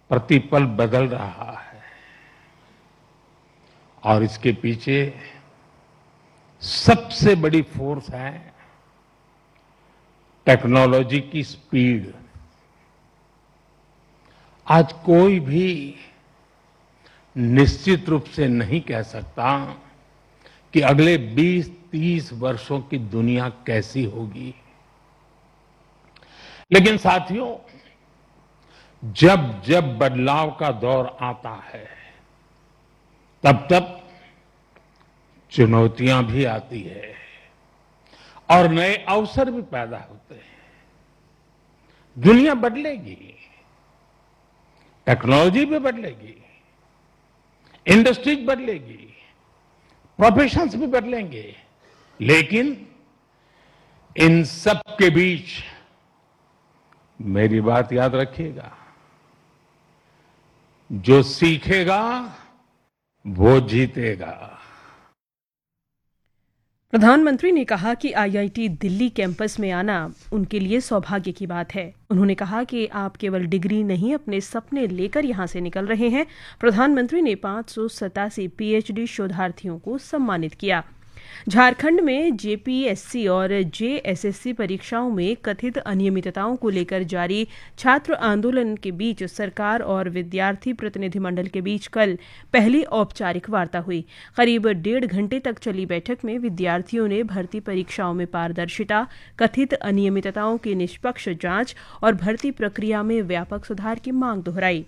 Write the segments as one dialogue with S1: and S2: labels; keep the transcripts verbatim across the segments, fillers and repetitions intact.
S1: प्रतिपल बदल रहा है और इसके पीछे सबसे बड़ी फोर्स है टेक्नोलॉजी की स्पीड। आज कोई भी निश्चित रूप से नहीं कह सकता कि अगले बीस तीस वर्षों की दुनिया कैसी होगी, लेकिन साथियों, जब जब बदलाव का दौर आता है तब तब चुनौतियां भी आती है और नए अवसर भी पैदा होते हैं। दुनिया बदलेगी, टेक्नोलॉजी भी बदलेगी, इंडस्ट्रीज बदलेगी, प्रोफेशंस भी बदलेंगे, लेकिन इन सब के बीच मेरी बात याद रखिएगा, जो सीखेगा वो जीतेगा।
S2: प्रधानमंत्री ने कहा कि आईआईटी दिल्ली कैंपस में आना उनके लिए सौभाग्य की बात है। उन्होंने कहा कि आप केवल डिग्री नहीं, अपने सपने लेकर यहां से निकल रहे हैं। प्रधानमंत्री ने पांच सौ सतासी पीएचडी शोधार्थियों को सम्मानित किया। झारखंड में जेपीएससी और जेएसएससी परीक्षाओं में कथित अनियमितताओं को लेकर जारी छात्र आंदोलन के बीच सरकार और विद्यार्थी प्रतिनिधिमंडल के बीच कल पहली औपचारिक वार्ता हुई। करीब डेढ़ घंटे तक चली बैठक में विद्यार्थियों ने भर्ती परीक्षाओं में पारदर्शिता, कथित अनियमितताओं की निष्पक्ष जांच और भर्ती प्रक्रिया में व्यापक सुधार की मांग दोहराई।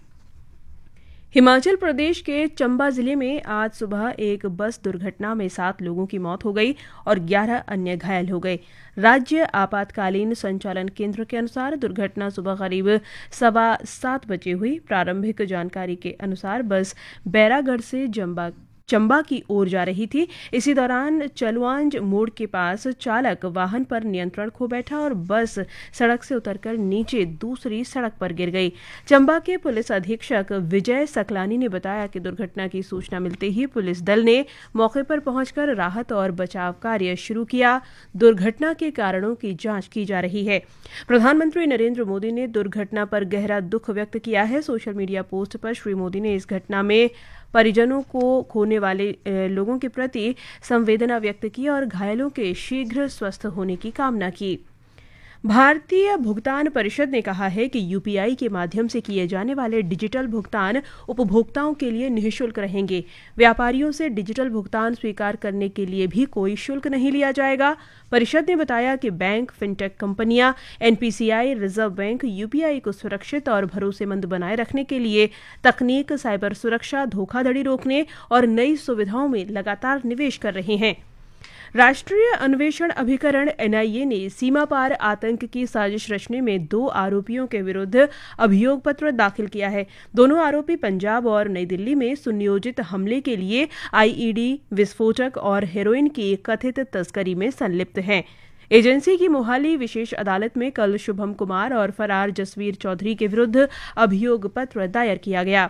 S2: हिमाचल प्रदेश के चंबा जिले में आज सुबह एक बस दुर्घटना में सात लोगों की मौत हो गई और ग्यारह अन्य घायल हो गए। राज्य आपातकालीन संचालन केंद्र के अनुसार दुर्घटना सुबह करीब सवा सात बजे हुई। प्रारंभिक जानकारी के अनुसार बस बैरागढ़ से चंबा चंबा की ओर जा रही थी। इसी दौरान चलवांज मोड़ के पास चालक वाहन पर नियंत्रण खो बैठा और बस सड़क से उतरकर नीचे दूसरी सड़क पर गिर गई। चंबा के पुलिस अधीक्षक विजय सकलानी ने बताया कि दुर्घटना की सूचना मिलते ही पुलिस दल ने मौके पर पहुंचकर राहत और बचाव कार्य शुरू किया। दुर्घटना के कारणों की जांच की जा रही है। प्रधानमंत्री नरेंद्र मोदी ने दुर्घटना पर गहरा दुख व्यक्त किया है। सोशल मीडिया पोस्ट पर श्री मोदी ने इस घटना में परिजनों को खोने वाले लोगों के प्रति संवेदना व्यक्त की और घायलों के शीघ्र स्वस्थ होने की कामना की। भारतीय भुगतान परिषद ने कहा है कि यूपीआई के माध्यम से किए जाने वाले डिजिटल भुगतान उपभोक्ताओं के लिए निःशुल्क रहेंगे। व्यापारियों से डिजिटल भुगतान स्वीकार करने के लिए भी कोई शुल्क नहीं लिया जाएगा। परिषद ने बताया कि बैंक, फिनटेक कंपनियां, एनपीसीआई, रिजर्व बैंक यूपीआई को सुरक्षित और भरोसेमंद बनाए रखने के लिए तकनीक, साइबर सुरक्षा, धोखाधड़ी रोकने और नई सुविधाओं में लगातार निवेश कर रहे हैं। राष्ट्रीय अन्वेषण अभिकरण एनआईए ने सीमा पार आतंक की साजिश रचने में दो आरोपियों के विरुद्ध अभियोग पत्र दाखिल किया है। दोनों आरोपी पंजाब और नई दिल्ली में सुनियोजित हमले के लिए आईईडी, विस्फोटक और हेरोइन की कथित तस्करी में संलिप्त हैं। एजेंसी की मोहाली विशेष अदालत में कल शुभम कुमार और फरार जसवीर चौधरी के विरुद्ध अभियोग पत्र दायर किया गया।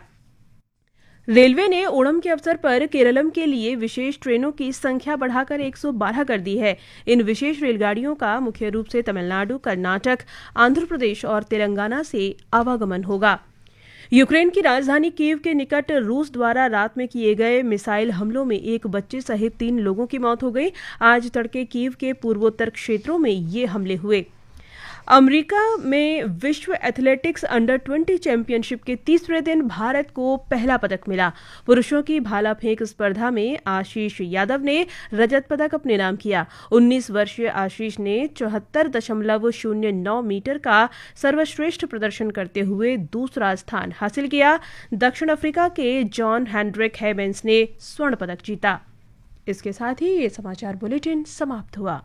S2: रेलवे ने ओणम के अवसर पर केरलम के लिए विशेष ट्रेनों की संख्या बढ़ाकर एक सौ बारह कर दी है। इन विशेष रेलगाड़ियों का मुख्य रूप से तमिलनाडु, कर्नाटक, आंध्र प्रदेश और तेलंगाना से आवागमन होगा। यूक्रेन की राजधानी कीव के निकट रूस द्वारा रात में किए गए मिसाइल हमलों में एक बच्चे सहित तीन लोगों की मौत हो गई। आज तड़के कीव के पूर्वोत्तर क्षेत्रों में ये हमले हुए। अमेरिका में विश्व एथलेटिक्स अंडर बीस चैंपियनशिप के तीसरे दिन भारत को पहला पदक मिला। पुरुषों की भाला फेंक स्पर्धा में आशीष यादव ने रजत पदक अपने नाम किया। उन्नीस वर्षीय आशीष ने चौहत्तर दशमलव शून्य नौ मीटर का सर्वश्रेष्ठ प्रदर्शन करते हुए दूसरा स्थान हासिल किया। दक्षिण अफ्रीका के जॉन हेंड्रिक हेबेंस ने स्वर्ण पदक जीता। इसके साथ ही ये समाचार बुलेटिन समाप्त हुआ।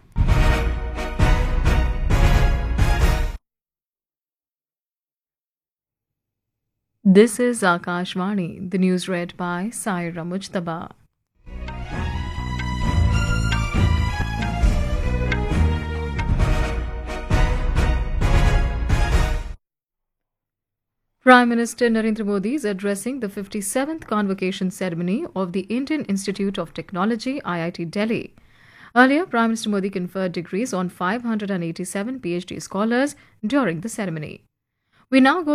S3: This is Akashvani, the news read by Saira Mujtaba. Prime Minister Narendra Modi is addressing the fifty-seventh convocation ceremony of the Indian Institute of Technology, I I T Delhi. Earlier, Prime Minister Modi conferred degrees on five hundred eighty-seven PhD scholars during the ceremony. We now go